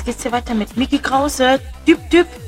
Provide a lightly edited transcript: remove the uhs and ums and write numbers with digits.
geht's hier weiter mit Micky Krause. Düb, düb.